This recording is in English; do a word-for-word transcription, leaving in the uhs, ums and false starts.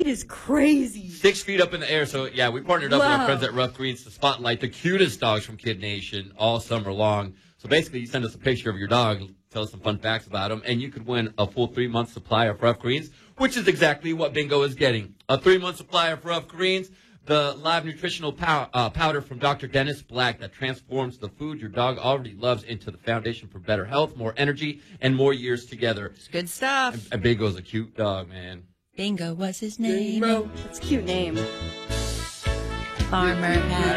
is crazy. Six feet up in the air. So, yeah, we partnered up Wow. with our friends at Rough Greens to spotlight the cutest dogs from Kid Nation all summer long. So, basically, you send us a picture of your dog, tell us some fun facts about him, and you could win a full three-month supply of Rough Greens, which is exactly what Bingo is getting. A three-month supply of Rough Greens, the live nutritional pow- uh, powder from Doctor Dennis Black that transforms the food your dog already loves into the foundation for better health, more energy, and more years together. It's good stuff. And, and Bingo's a cute dog, man. Bingo was his name. That's a cute name. Farmer had